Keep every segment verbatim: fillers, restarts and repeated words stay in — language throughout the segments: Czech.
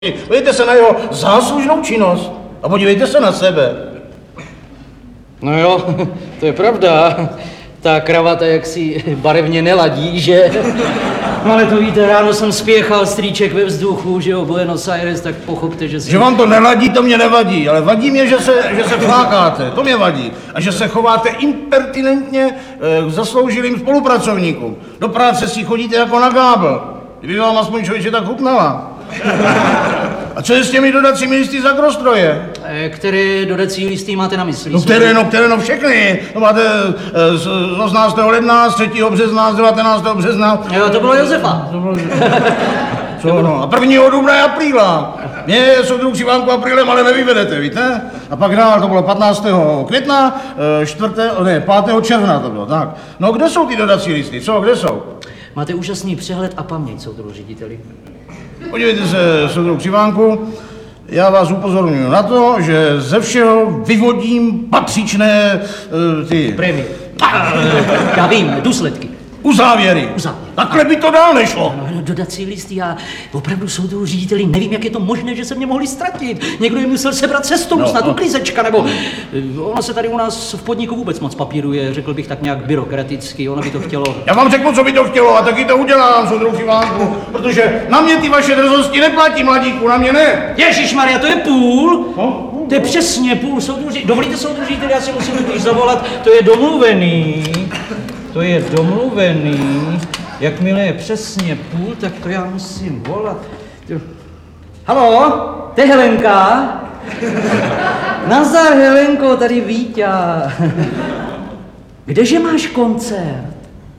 Podívejte se na jeho záslužnou činnost a podívejte se na sebe. No jo, to je pravda. Ta kravata jaksi barevně neladí, že? No ale to víte, ráno jsem spěchal strýček ve vzduchu, že jo, Buenos Aires, tak pochopte, že si... Že vám to neladí, to mě nevadí, ale vadí mě, že se, že se flákáte, to mě vadí. A že se chováte impertinentně k zasloužilým spolupracovníkům. Do práce si chodíte jako na gábl. Kdyby vám aspoň člověče tak chutnala. A co je s těmi dodacími listy za agrostroje? Které dodací listy máte na mysli? No které, no které, no všechny. To máte z osmnáctého ledna, z třetího března, z devatenáctého března. Jo, to bylo Josefa. Co no, a prvního dubna je apríla. Mě soudruh Křivánku aprílem, ale nevyvedete, víte? A pak dál, to bylo patnáctého května, čtvrtého, ne, pátého června to bylo, tak. No kde jsou ty dodací listy, co, kde jsou? Máte úžasný přehled a paměť, soudruh řediteli. Podívejte se, soudruh Křivánku, já vás upozorňuji na to, že ze všeho vyvodím patřičné uh, ty... Prémie. Já vím, důsledky. Uzávěry. Uzávěry. Takhle by to dál nešlo. No, dodací listy, já opravdu soudruh řediteli nevím, jak je to možné, že se mě mohli ztratit. Někdo jim musel sebrat cestou, no, snad no. uklízečka, nebo... Ono se tady u nás v podniku vůbec moc papíruje, řekl bych tak nějak byrokraticky, ono by to chtělo... Já vám řeknu, co by to chtělo a taky to udělám, soudruh Křivánku, protože na mě ty vaše drzosti neplatí, mladíku, na mě ne. Ježišmarja, to je půl? No? To je přesně půl, soudruh řediteli. Dovolíte, soudruh řediteli, já si musím totiž zavolat, to je domluvený. To je domluvený. Jakmile je přesně půl, tak to já musím volat. Haló, to je Helenka? Nazdar, Helenko, tady Víťa. Kdeže máš koncert?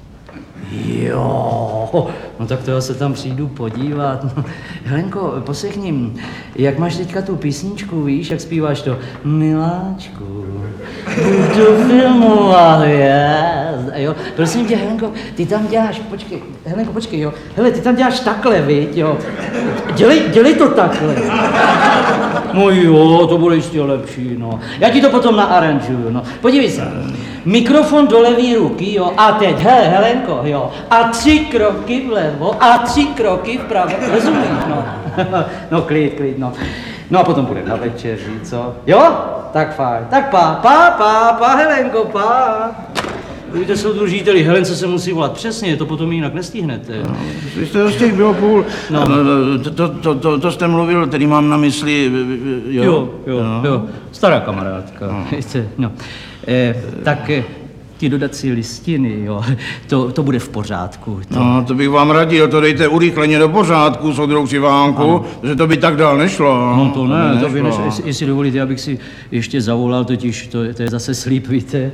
Jo, no tak to já se tam přijdu podívat. No, Helenko, poslechni, jak máš teďka tu písničku, víš, jak zpíváš to? Miláčku, budu filmovat, yes. A jo, prosím tě, Helenko, ty tam děláš, počkej, Helenko, počkej, jo, hele, ty tam děláš takhle, viď, jo, dělej, dělej to takhle. No jo, to bude ještě lepší, no. Já ti to potom naaranžuju, no. Podívej se, mikrofon do levý ruky, jo, a teď, hele, Helenko, jo, a tři kroky vlevo a tři kroky vpravo, rozumíš, no. No, klid, klid, no. No a potom bude na večeři, co? Jo? Tak fajn, tak pá, pá, pá, pá, Helenko, pá. Víte, soudruh řediteli, Helence se musí volat přesně, to potom jinak nestihnete. No, vy jste z těch bylo půl, no. to, to, to, to, to jste mluvil, tedy mám na mysli, jo? Jo, jo, no. jo, stará kamarádka, no. Víte, no. Eh, tak eh, ty dodací listiny, jo, to, to bude v pořádku. To... No, to bych vám radil, to dejte urychleně do pořádku, soudruh Křivánku, že to by tak dál nešlo. No to ne, to by nešlo, jestli, jestli dovolíte, abych si ještě zavolal, totiž to, to je zase slib, víte.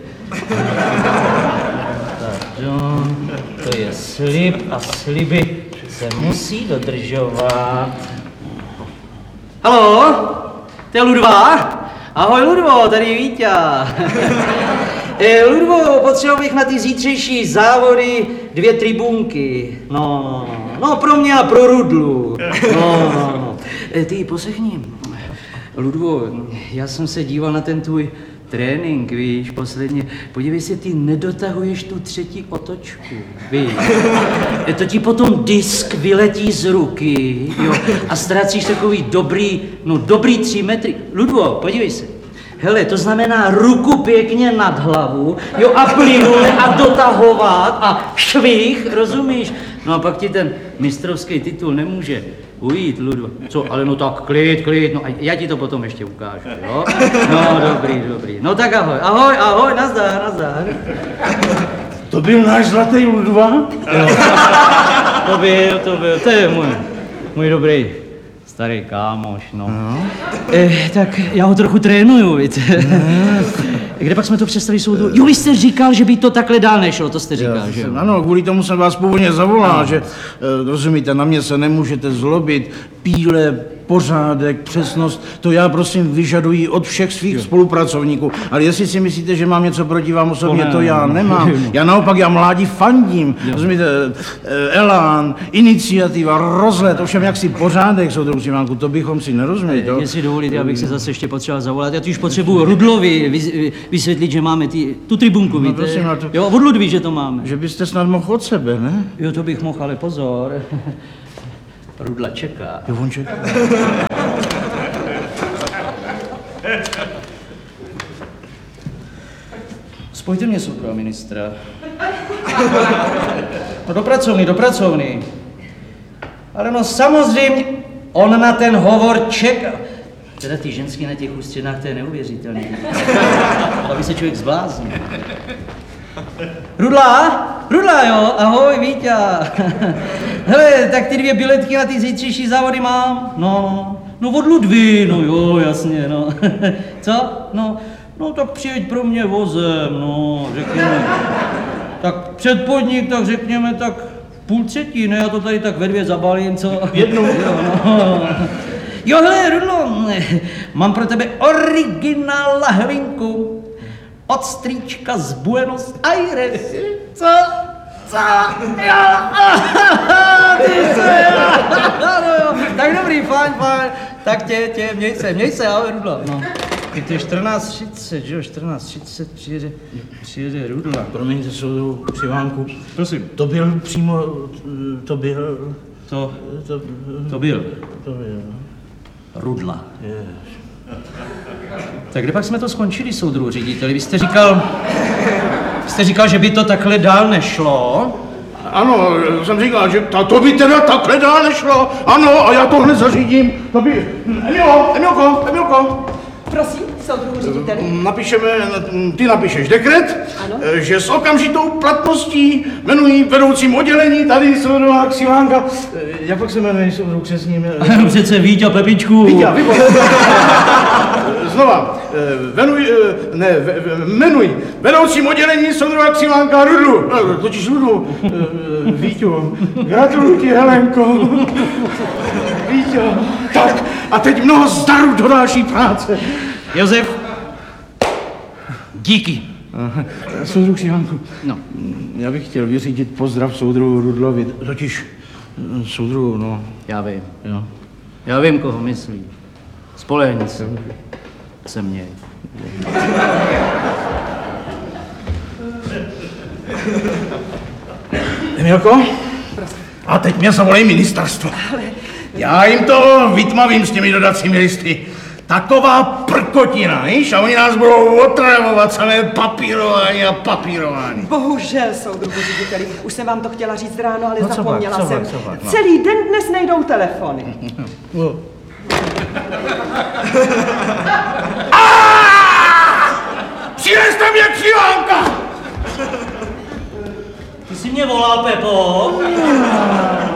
Jo, to je slib a sliby se musí dodržovat. Haló, to je Ludva? Ahoj Ludvo, tady Víťa. e, Ludvo, potřeboval bych na ty zítřejší závody dvě tribunky. No, no, no, no pro mě a pro Rudlu. No, no, no. E, ty poslechni, Ludvo, já jsem se díval na ten tvůj trénink, víš, posledně. Podívej se, ty nedotahuješ tu třetí otočku, víš. To ti potom disk vyletí z ruky, jo, a ztrácíš takový dobrý, no dobrý tři metry. Ludvo, podívej se. Hele, to znamená ruku pěkně nad hlavu, jo, a plynule a dotahovat a švih, rozumíš? No a pak ti ten mistrovský titul nemůže ujít, Ludvo. Co, ale no tak klid, klid, no a já ti to potom ještě ukážu, jo? No dobrý, dobrý. No tak ahoj, ahoj, ahoj, nazdar, nazdar. To byl náš zlatý Ludva? Jo. To byl, to byl, to je můj, můj dobrý starý kámoš, no. no. Eh, tak já ho trochu trénuju, víte. Kde pak jsme to přestali soudu? Jo, vy jste říkal, že by to takhle dál nešlo, to jste říkal, já, že jo? Ano, kvůli tomu jsem vás původně zavolal, že, rozumíte, na mě se nemůžete zlobit, píle, pořádek, přesnost, to já prosím vyžaduji od všech svých jo. spolupracovníků. Ale jestli si myslíte, že mám něco proti vám osobně, to, ne, to já ne, nemám. Já naopak, já mládí fandím. Jo. Rozumíte, elán, iniciativa, rozhled, ovšem jaksi pořádek, soudruh Křivánku, to bychom si nerozuměli. To... Jestli dovolíte, abych se zase ještě potřeboval zavolat, já už potřebuji Rudlovi vysvětlit, že máme ty, tu tribunku, víte? No, prosím, to... Jo, od Ludví, že to máme. Že byste snad mohl od sebe, ne? Jo, to bych mohl, ale pozor. Rudla čeká. Jo, on čeká. Spojte mě soudruha ministra. No do pracovny, do pracovny. Ale no samozřejmě, on na ten hovor čeká. Teda ty ženský na těch ústřednách, to je neuvěřitelné. Aby se člověk zbláznil. Rudla? Rudla, jo? Ahoj, Víťa. Hele, tak ty dvě biletky na ty zítřejší závody mám. No, no od Ludvy, no jo, jasně, no. Co? No, no tak přijeď pro mě vozem, no, řekněme. Tak před podnik, tak řekněme, tak půl třetí, ne? Já to tady tak ve dvě zabalím, co? Jednou. Jo, no. Jo, hele, Rudlo, mám pro tebe originál lahvinku od strýčka z Buenos Aires. Co? Co? Jo, ty se, no jo, tak dobrý, fajn, fajn, tak tě, tě, měj se, měj se, ahoj, Rudlo, no. To je čtrnáct třicet, že jo, čtrnáct třicet přijede, přijede Rudla. Promiňte, soudruhu Přivánku. Prosím. To byl přímo, to byl, To, to, to byl to byl. Rudla. Yes. Tak kde pak jsme to skončili, soudruhu řediteli? Vy jste říkal, vy jste říkal, že by to takhle dál nešlo? Ano, jsem říkal, že ta, to by teda takhle dál nešlo. Ano, a já to hned zařídím. To by... Emilko, Emilko, Emilko. Prosím, soudruhu řediteli. Napíšeme, ty napíšeš dekret, Ano. že s okamžitou platností jmenují vedoucím oddělení tady soudruha Xivánka. Jak pak se jmenuje soudruh křesním? Přece Víťa Pepičku. Víťa, výbor. Znova, venuj, ne, ve- ve- jmenuj vedoucím oddělení soudruha Xivánka Rudlu, no, totiž Rudlu, Víťo, gratuluji ti, Helenko. Víťo, tak a teď mnoho zdaru do další práce. Josef, díky. Soudruh Xivánku, No. já bych chtěl vyřídit pozdrav soudruhu Rudlovi, totiž soudruhu, no, Já vím. jo. Já vím, koho myslí. Spolehni se. Se měj. Emilko? A teď mě zavolej ministerstvo. Já jim to vytmavím s těmi dodacími listy. Taková prkotina, víš? A oni nás budou otravovat, samé papírování a papírování. Bohužel, soudruhu řediteli, už jsem vám to chtěla říct ráno, ale No co pak, zapomněla co jsem. pak, co pak, no. Celý den dnes nejdou telefony. No. Přineste mě Přivánka! Ty jsi mě volal, Pepo?